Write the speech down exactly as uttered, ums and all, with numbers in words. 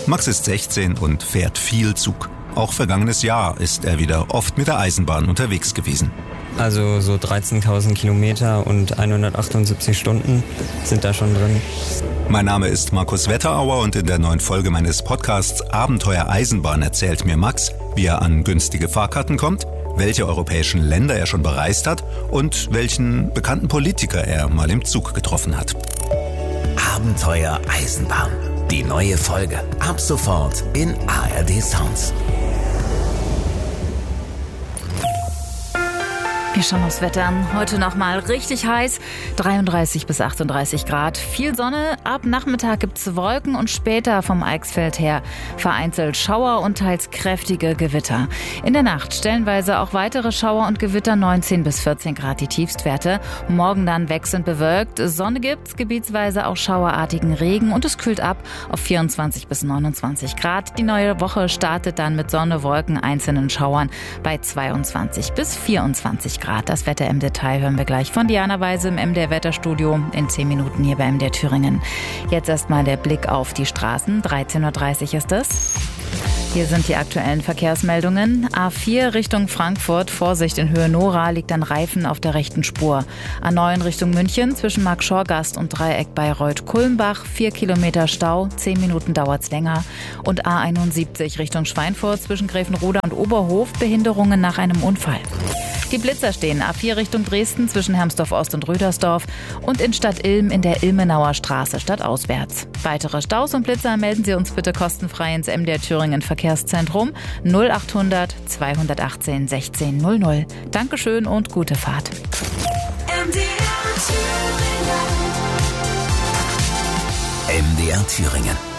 Max ist sechzehn und fährt viel Zug. Auch vergangenes Jahr ist er wieder oft mit der Eisenbahn unterwegs gewesen. Also so dreizehntausend Kilometer und hundertachtundsiebzig Stunden sind da schon drin. Mein Name ist Markus Wetterauer und in der neuen Folge meines Podcasts Abenteuer Eisenbahn erzählt mir Max, wie er an günstige Fahrkarten kommt, welche europäischen Länder er schon bereist hat und welchen bekannten Politiker er mal im Zug getroffen hat. Abenteuer Eisenbahn. Die neue Folge ab sofort in A R D Sounds. Wir schauen aufs Wetter an. Heute nochmal richtig heiß, dreiunddreißig bis achtunddreißig Grad. Viel Sonne, ab Nachmittag gibt es Wolken und später vom Eichsfeld her vereinzelt Schauer und teils kräftige Gewitter. In der Nacht stellenweise auch weitere Schauer und Gewitter, neunzehn bis vierzehn Grad die Tiefstwerte. Morgen dann wechselnd bewölkt, Sonne gibt's, gebietsweise auch schauerartigen Regen und es kühlt ab auf vierundzwanzig bis neunundzwanzig Grad. Die neue Woche startet dann mit Sonne, Wolken, einzelnen Schauern bei zweiundzwanzig bis vierundzwanzig Grad. Das Wetter im Detail hören wir gleich von Diana Weise im M D R-Wetterstudio in zehn Minuten hier bei M D R Thüringen. Jetzt erstmal der Blick auf die Straßen. dreizehn Uhr dreißig ist es. Hier sind die aktuellen Verkehrsmeldungen. A vier Richtung Frankfurt, Vorsicht in Höhe Nora, liegt ein Reifen auf der rechten Spur. A neun Richtung München, zwischen Marktschorgast und Dreieck Bayreuth-Kulmbach, vier Kilometer Stau, zehn Minuten dauert's länger. Und A einundsiebzig Richtung Schweinfurt, zwischen Gräfenroda und Oberhof, Behinderungen nach einem Unfall. Die Blitzer stehen A vier Richtung Dresden zwischen Hermsdorf-Ost und Rüdersdorf und in Stadt Ilm in der Ilmenauer Straße stadtauswärts. Weitere Staus und Blitzer melden Sie uns bitte kostenfrei ins M D R Thüringen Verkehrszentrum null achthundert zweihundertachtzehn sechzehn null null. Dankeschön und gute Fahrt. M D R Thüringen. M D R Thüringen.